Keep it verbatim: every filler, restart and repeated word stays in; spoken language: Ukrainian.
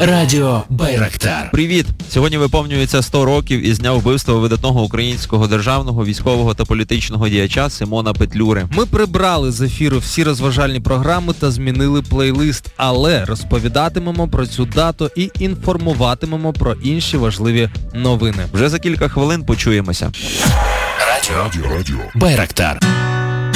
Радіо Байрактар. Привіт! Сьогодні виповнюється сто років із дня вбивства видатного українського державного, військового та політичного діяча Симона Петлюри. Ми прибрали з ефіру всі розважальні програми та змінили плейлист, але розповідатимемо про цю дату і інформуватимемо про інші важливі новини. Вже за кілька хвилин почуємося. Радіо, Радіо. Байрактар.